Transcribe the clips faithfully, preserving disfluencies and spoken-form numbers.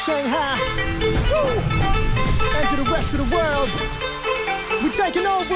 Shanghai, woo, and to the rest of the world, we taking over.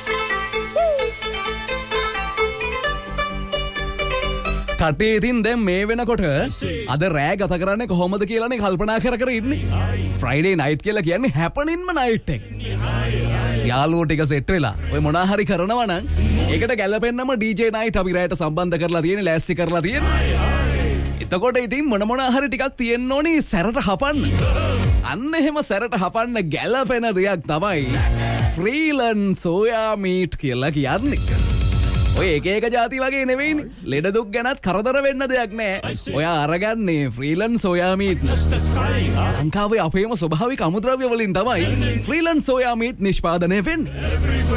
කටේ ඉතින් දැන් මේ වෙනකොට අද රෑ ගත කරන්නේ කොහොමද කියලානේ කල්පනා කර කර ඉන්නේ. ෆ්‍රයිඩේ නයිට් කියලා කියන්නේ හැපනින්ම නයිට් එක. යාළුවෝ ටික සෙට් වෙලා ඔය මොනා හරි කරනවා නම් ඒකට ගැලපෙන්නම ඩීජේ නයිට් අපි රෑට සම්බන්ධ කරලා තියෙන්නේ, ලෑස්ති කරලා තියෙන්නේ. එතකොට ඉතින් මොන මොනා හරි ටිකක් තියෙන්න ඕනි සැරට හපන්න. අන්න එහෙම සැරට හපන්න ගැලපෙන දෙයක් තමයි ෆ්‍රීලන් සෝයා මීට් කියලා කියන්නේ. ඔය එක එක જાති වගේ නෙවෙයිනේ. ලෙඩ දුක් ගැනත් කරදර වෙන්න දෙයක් නෑ. ඔයා අරගන්නේ ෆ්‍රීලන් සෝයා මීට්. ලංකාවේ අපේම ස්වභාවික අමුද්‍රව්‍ය වලින් තමයි ෆ්‍රීලන් සෝයා මීට් නිෂ්පාදනය වෙන්නේ.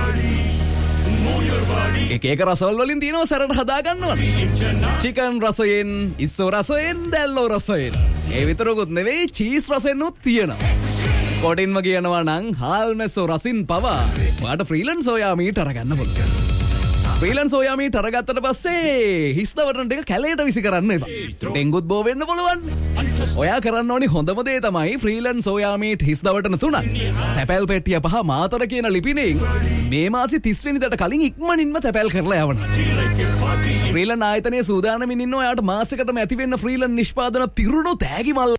එක එක රසවල වලින් තියෙනවා සැරට හදා ගන්නවට. චිකන් රසයෙන්, ඉස්සෝ රසයෙන්, දැල්ලෝ රසයෙන්. ඒ විතරකුත් නෙවෙයි චීස් රසෙන් උත් තියෙනවා. කොටින්ම කියනවා නම් හාල්මැස්සෝ රසින් පවා ඔයාට ෆ්‍රීලන් සෝයා මීට් අරගන්න පුළුවන්. ෆ්‍රීලන් සෝයා මීට් අරගත්තට පස්සේ හිස් දවටන ටික කැලේට විසි කරන්න එපා. ඩෙන්ගුත් බෝ වෙන්න පුළුවන්. ඔයා කරන්න ඕනි හොඳම දේ තමයි ෆ්‍රීලන් සෝයා මීට් හිස් දවටන තුනක්. තැපැල් පෙට්ටිය පහ මාතර කියන ලිපිණයෙන් මේ මාසෙ තිස් වෙනිදාට කලින් ඉක්මනින්ම තැපැල් කරලා යවන්න. ෆ්‍රීලන් ආයතනයේ සූදානමින් ඉන්න ඔයාට මාසෙකටම ඇති වෙන්න ෆ්‍රීලන් නිෂ්පාදන පිරුණු තෑගි මල්.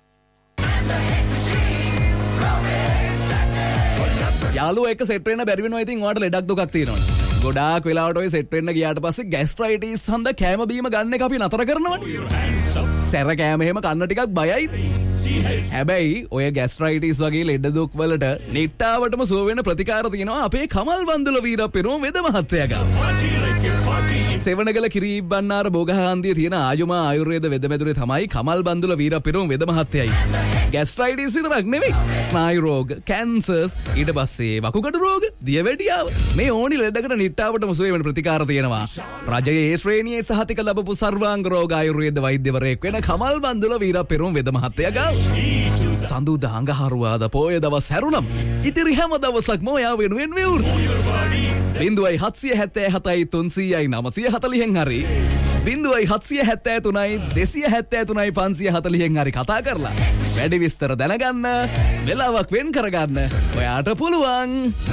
යාළුවෝ එක සෙට් වෙන්න බැරි වෙනවා. ඉතින් ඔයාට ලෙඩක් දුකක් තියෙනවා. ගොඩාක් වෙලාවට ඔය සෙට් වෙන්න ගියාට පස්සේ ગેස්ට්‍රයිටිස් හන්ද කෑම බීම ගන්න එක අපි නතර කරනවනේ. සැර කෑම එහෙම කන්න ටිකක් බයයි. හැබැයි ඔය ગેස්ට්‍රයිටිස් වගේ ලෙඩ දුක් වලට නිට්ටාවටම සුව වෙන ප්‍රතිකාර තියෙනවා අපේ කමල් බන්දුල වීරප්පෙරුම වෙද මහත්තයා ගාව. සෙවණගල කිරිබ්බන්නාර බෝගහන්දියේ තියෙන ආයුමා ආයුර්වේද වෙදමැදුරේ තමයි කමල් බන්දුල වීරප්පෙරුම වෙද මහත්තයයි. ગેස්ට්‍රයිටිස් විතරක් නෙවෙයි, ස්නායු රෝග, කැන්සර්ස්, ඊට පස්සේ වකුගඩු රෝග, දියවැඩියාව, මේ ඕනි ලෙඩකට නිට්ටාවටම සුව වෙන ප්‍රතිකාර තියෙනවා. රජයේ ශ්‍රේණියේ සහතික ලැබපු සර්වාංග රෝග ආයුර්වේද වෛද්‍යවරයෙක් වෙන කමල් බන්දුල වීරප්පෙරුම වෙද මහත්තයා ගාව. සඳුදා අඟහරුවාදා පොය දවස් හැරුණම් ඉතිරි හැම දවසක්ම ඔයා වෙනුවෙන් විවෘත. බිංදුවයි හත්සිය හැත්තෑ හතයි තුන්සීයයි නවසිය හතලිහෙන් හරි බිංදුවයි හත්සිය හැත්තෑ තුනයි දෙසිය හැත්තෑ තුනයි පන්සිය හතලිහෙන් හරි කතා කරලා වැඩි විස්තර දැනගන්න, වෙලාවක් වෙන් කරගන්න ඔයාට පුළුවන්.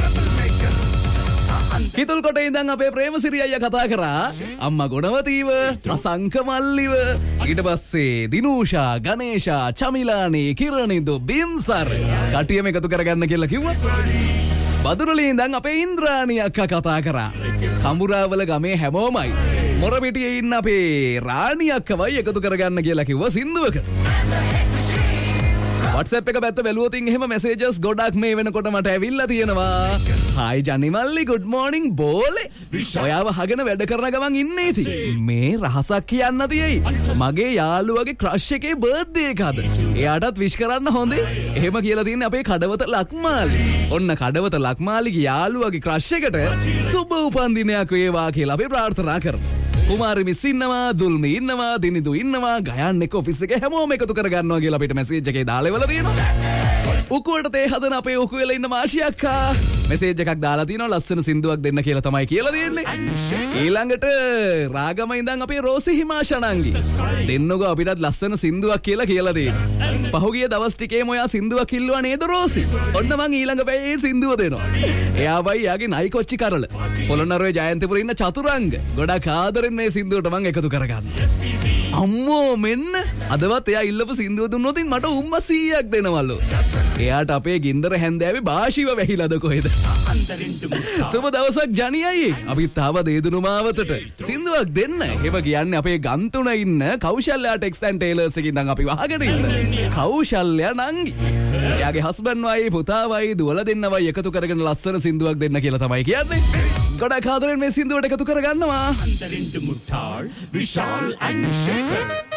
හිතුල් කොටේ ඉඳන් අපේ ප්‍රේමසිරි අයියා කතා කරා අම්මා ගුණවතීව, අසංක මල්ලිව, ඊට පස්සේ දිනූෂා, ගණේෂා, චමිලානි, කිරණිදු, බින්සර් කටියම එකතු කරගන්න කියලා කිව්වා. බදුරලේ ඉඳන් අපේ ඉන්ද්‍රාණි අක්කා කතා කරා කඹුරාවල ගමේ හැමෝමයි මොරපිටියේ ඉන්න අපේ රාණි අක්කවයි එකතු කරගන්න කියලා කිව්වා සින්දුවකට. WhatsApp එක පැත්ත බැලුවොත් එහෙම මැසේජස් ගොඩක් මේ වෙනකොට මට ඇවිල්ලා තියෙනවා. Hi ජනිමල්ලි, good morning බෝලේ. ඔයාව අහගෙන වැඩ කරන ගමන් ඉන්නේ ඉතින්. මේ රහසක් කියන්න තියෙයි. මගේ යාළුවගේ ක්‍රෂ් එකේ බර්ත්ඩේ එක අද. එයාටත් විශ් කරන්න හොඳේ. එහෙම කියලා තියෙන්නේ අපේ කඩවත ලක්මාලි. ඔන්න කඩවත ලක්මාලිගේ යාළුවගේ ක්‍රෂ් එකට සුබ උපන්දිනයක් වේවා කියලා අපි ප්‍රාර්ථනා කරමු. කුමාරි මිස් ඉන්නවා, දුල්මි ඉන්නවා, දිනිදු ඉන්නවා, ගයන් එක ඔෆිස් එකේ හැමෝම එකතු කරගන්නවා කියලා අපිට මැසේජ් එකේ දාලා ඉවල තියෙනවා. උකුවට තේ හදන අපේ උකු වෙලා ඉන්න මාෂි අක්කා මැසේජ් එකක් දාලා තියෙනවා ලස්සන සින්දුවක් දෙන්න කියලා තමයි කියලා දෙන්නේ. ඊළඟට රාගම ඉඳන් අපේ රෝසි හිමාෂණන්ගි දෙන්නකෝ අපිටත් ලස්සන සින්දුවක් කියලා කියලා දෙන්නේ. පහුගිය දවස් ටිකේම ඔයා සින්දුවක් කිල්ලුවා නේද රෝසි? ඔන්න මං ඊළඟ පැයේ සින්දුව දෙනවා. එයාවයි යාගේ නයි කොච්චි කරල පොළොන්නරුවේ ජයන්තිපුර ඉන්න චතුරංග ගොඩක් ආදරෙන් මේ සින්දුවට මං එකතු කරගන්න. අම්මෝ මෙන්න අදවත් එයා ඉල්ලපු සින්දුව දුන්නොත් මට උම්ම සීයක් දෙනවලු. එයාට අපේ ගින්දර හැන්දෑවේ භාෂිව වැහිලාද කොහෙද? සුබ දවසක් ජනියයි. අපිත් ආව දේදුණු මාවතට සින්දුවක් දෙන්න. එහෙම කියන්නේ අපේ ගන්තුණ ඉන්න කෞශල්‍යා ටෙක්ස්ට් ඇන්ඩ් ටේලර්ස් එකකින් ඉඳන් අපි වහගෙන ඉන්න. කෞශල්‍යා නංගි. එයාගේ හස්බන්ඩ් වයි පුතාවයි දුවලා දෙන්නවයි එකතු කරගෙන ලස්සන සින්දුවක් දෙන්න කියලා තමයි කියන්නේ. ගොඩක් ආදරෙන් මේ සින්දුවට එකතු කරගන්නවා. Under in the Mutar, Vishal and Shekhar.